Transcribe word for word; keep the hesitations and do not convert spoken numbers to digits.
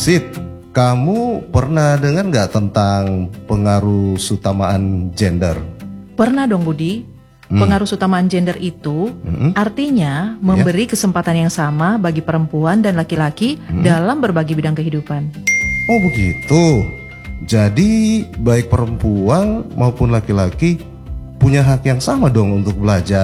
Sid, kamu pernah dengar nggak tentang pengaruh keutamaan gender? Pernah dong Budi. Pengaruh keutamaan gender itu Hmm. artinya memberi kesempatan yang sama bagi perempuan dan laki-laki dalam berbagai bidang kehidupan. Oh begitu. Jadi baik perempuan maupun laki-laki punya hak yang sama dong untuk belajar